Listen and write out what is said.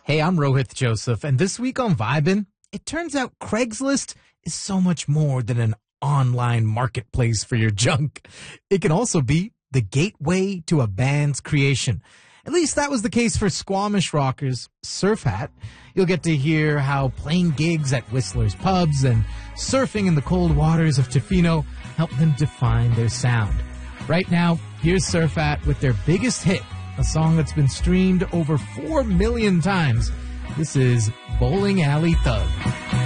Hey, I'm Rohit Joseph, and this week on Vibin', it turns out Craigslist is so much more than an online marketplace for your junk. It can also be the gateway to a band's creation. At least that was the case for Squamish rockers Surf Hat. You'll get to hear how playing gigs at Whistler's pubs and surfing in the cold waters of Tofino helped them define their sound. Right now, here's Surf Hat with their biggest hit, a song that's been streamed over 4 million times. This is Bowling Alley Thug.